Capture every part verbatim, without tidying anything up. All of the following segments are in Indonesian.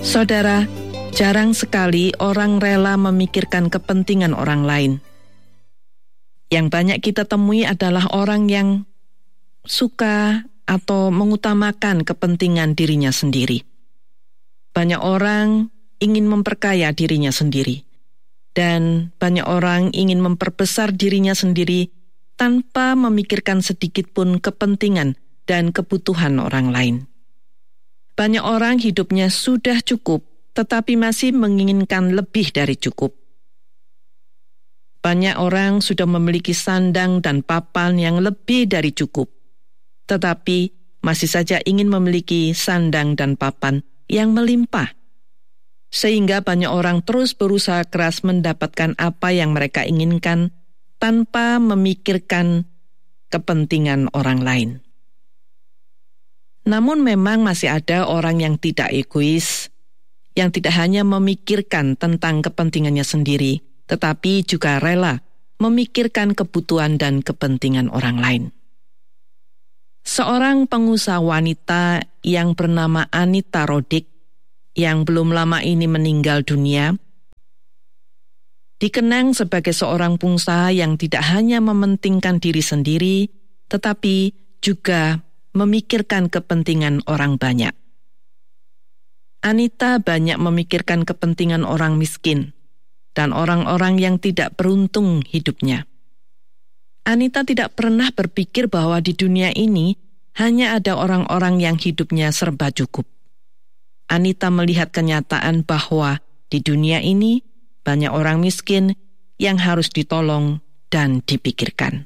Saudara, jarang sekali orang rela memikirkan kepentingan orang lain. Yang banyak kita temui adalah orang yang suka atau mengutamakan kepentingan dirinya sendiri. Banyak orang ingin memperkaya dirinya sendiri, dan banyak orang ingin memperbesar dirinya sendiri tanpa memikirkan sedikit pun kepentingan dan kebutuhan orang lain. Banyak orang hidupnya sudah cukup, tetapi masih menginginkan lebih dari cukup. Banyak orang sudah memiliki sandang dan papan yang lebih dari cukup, tetapi masih saja ingin memiliki sandang dan papan yang melimpah. Sehingga banyak orang terus berusaha keras mendapatkan apa yang mereka inginkan tanpa memikirkan kepentingan orang lain. Namun memang masih ada orang yang tidak egois, yang tidak hanya memikirkan tentang kepentingannya sendiri, tetapi juga rela memikirkan kebutuhan dan kepentingan orang lain. Seorang pengusaha wanita yang bernama Anita Roddick, yang belum lama ini meninggal dunia, dikenang sebagai seorang pengusaha yang tidak hanya mementingkan diri sendiri, tetapi juga memikirkan kepentingan orang banyak. Anita banyak memikirkan kepentingan orang miskin dan orang-orang yang tidak beruntung hidupnya. Anita tidak pernah berpikir bahwa di dunia ini hanya ada orang-orang yang hidupnya serba cukup. Anita melihat kenyataan bahwa di dunia ini banyak orang miskin yang harus ditolong dan dipikirkan.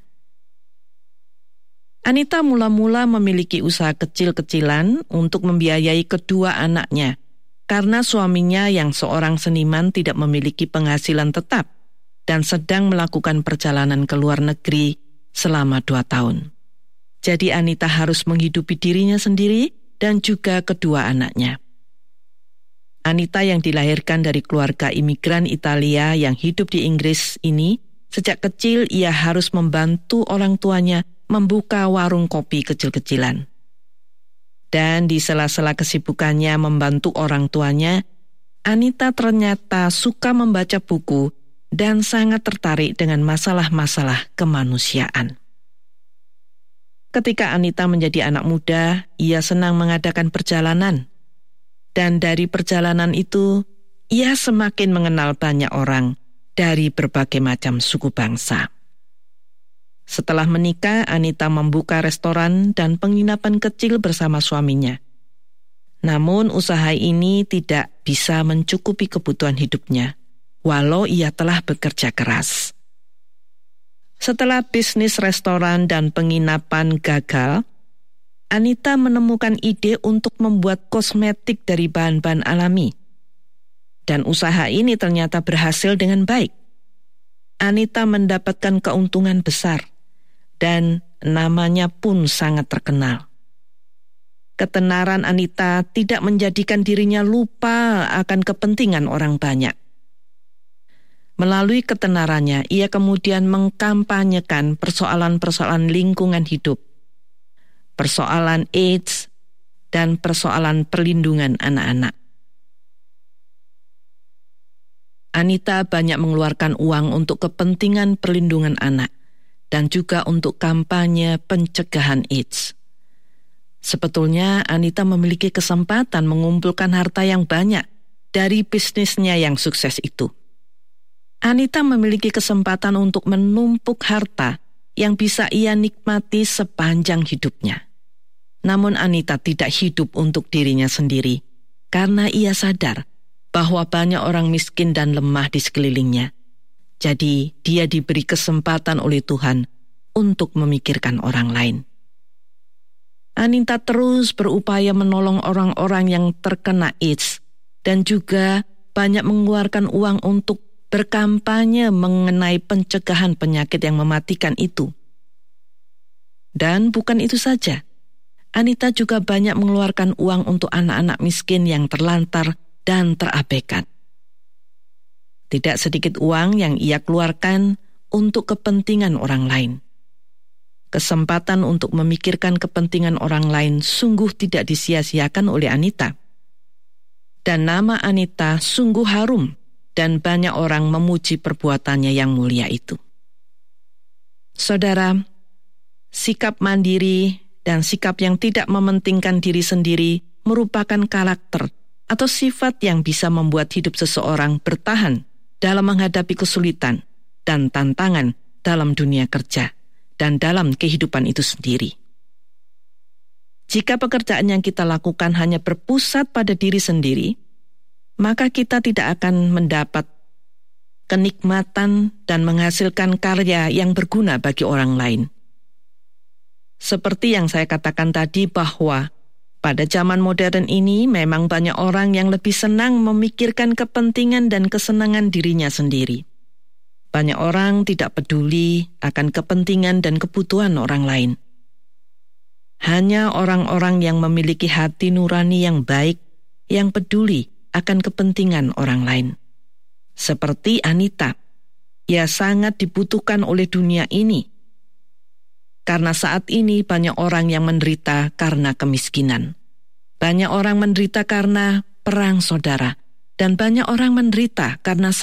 Anita mula-mula memiliki usaha kecil-kecilan untuk membiayai kedua anaknya, karena suaminya yang seorang seniman tidak memiliki penghasilan tetap dan sedang melakukan perjalanan ke luar negeri selama dua tahun. Jadi Anita harus menghidupi dirinya sendiri dan juga kedua anaknya. Anita yang dilahirkan dari keluarga imigran Italia yang hidup di Inggris ini, sejak kecil ia harus membantu orang tuanya membuka warung kopi kecil-kecilan. Dan di sela-sela kesibukannya membantu orang tuanya, Anita ternyata suka membaca buku dan sangat tertarik dengan masalah-masalah kemanusiaan. Ketika Anita menjadi anak muda, ia senang mengadakan perjalanan. Dan dari perjalanan itu, ia semakin mengenal banyak orang dari berbagai macam suku bangsa. Setelah menikah, Anita membuka restoran dan penginapan kecil bersama suaminya. Namun usaha ini tidak bisa mencukupi kebutuhan hidupnya, walau ia telah bekerja keras. Setelah bisnis restoran dan penginapan gagal, Anita menemukan ide untuk membuat kosmetik dari bahan-bahan alami. Dan usaha ini ternyata berhasil dengan baik. Anita mendapatkan keuntungan besar, dan namanya pun sangat terkenal. Ketenaran Anita tidak menjadikan dirinya lupa akan kepentingan orang banyak. Melalui ketenarannya, ia kemudian mengkampanyekan persoalan-persoalan lingkungan hidup, persoalan AIDS, dan persoalan perlindungan anak-anak. Anita banyak mengeluarkan uang untuk kepentingan perlindungan anak dan juga untuk kampanye pencegahan AIDS. Sebetulnya Anita memiliki kesempatan mengumpulkan harta yang banyak dari bisnisnya yang sukses itu. Anita memiliki kesempatan untuk menumpuk harta yang bisa ia nikmati sepanjang hidupnya. Namun Anita tidak hidup untuk dirinya sendiri, karena ia sadar bahwa banyak orang miskin dan lemah di sekelilingnya. Jadi dia diberi kesempatan oleh Tuhan untuk memikirkan orang lain. Anita terus berupaya menolong orang-orang yang terkena AIDS dan juga banyak mengeluarkan uang untuk berkampanye mengenai pencegahan penyakit yang mematikan itu. Dan bukan itu saja, Anita juga banyak mengeluarkan uang untuk anak-anak miskin yang terlantar dan terabaikan. Tidak sedikit uang yang ia keluarkan untuk kepentingan orang lain. Kesempatan untuk memikirkan kepentingan orang lain sungguh tidak disia-siakan oleh Anita. Dan nama Anita sungguh harum, dan banyak orang memuji perbuatannya yang mulia itu. Saudara, sikap mandiri dan sikap yang tidak mementingkan diri sendiri merupakan karakter atau sifat yang bisa membuat hidup seseorang bertahan dalam menghadapi kesulitan dan tantangan dalam dunia kerja dan dalam kehidupan itu sendiri. Jika pekerjaan yang kita lakukan hanya berpusat pada diri sendiri, maka kita tidak akan mendapat kenikmatan dan menghasilkan karya yang berguna bagi orang lain. Seperti yang saya katakan tadi bahwa pada zaman modern ini memang banyak orang yang lebih senang memikirkan kepentingan dan kesenangan dirinya sendiri. Banyak orang tidak peduli akan kepentingan dan kebutuhan orang lain. Hanya orang-orang yang memiliki hati nurani yang baik, yang peduli akan kepentingan orang lain. Seperti Anita, ia sangat dibutuhkan oleh dunia ini. Karena saat ini banyak orang yang menderita karena kemiskinan. Banyak orang menderita karena perang saudara. Dan banyak orang menderita karena